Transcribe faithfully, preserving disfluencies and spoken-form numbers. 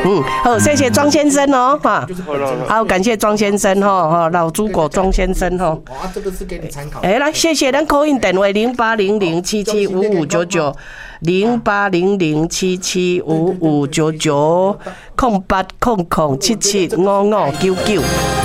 嗯，好，谢谢庄先生哦，哈，好，感谢庄先生哈，哈，老猪狗庄先生哈。 啊，这个是给你参考。 哎，来，谢谢，咱 call in 电话零八零零七七五五九九，零八零零七七五五九九，空八空空七七五五九九。